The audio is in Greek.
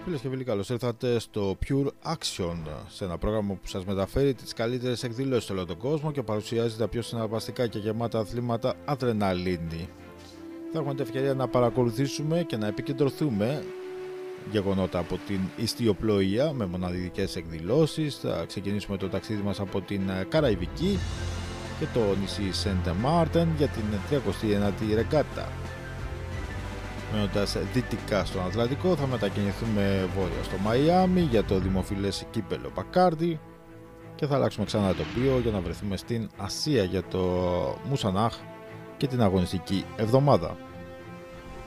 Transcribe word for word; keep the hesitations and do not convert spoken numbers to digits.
Φίλες και φίλοι, καλώς ήρθατε στο Pure Action, σε ένα πρόγραμμα που σας μεταφέρει τις καλύτερες εκδηλώσεις σε όλο τον κόσμο και παρουσιάζει τα πιο συναρπαστικά και γεμάτα αθλήματα αδρεναλίνη. Θα έχουμε την ευκαιρία να παρακολουθήσουμε και να επικεντρωθούμε γεγονότα από την ιστιοπλοεία με μοναδικές εκδηλώσεις. Θα ξεκινήσουμε το ταξίδι μας από την Καραϊβική και το νησί Σεντ Μάρτεν για την τριακοστή ένατη ρεγκάτα. Μένοντας δυτικά στον Ατλαντικό, θα μετακινηθούμε βόρεια στο Μαϊάμι για το δημοφιλές κύπελο Μπακάρντι και θα αλλάξουμε ξανά τοπίο για να βρεθούμε στην Ασία για το Μουσανάχ και την αγωνιστική εβδομάδα.